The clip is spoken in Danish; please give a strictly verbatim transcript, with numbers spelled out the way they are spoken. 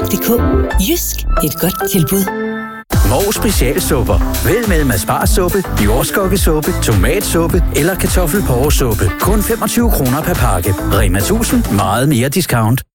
punktum d k. Jysk, et godt tilbud. Mors specialsupper. Vælg mellem aspargessuppe, jordskokkesuppe, tomatsuppe eller kartoffelporresuppe. Kun femogtyve kroner per pakke. Rema tusind, meget mere discount.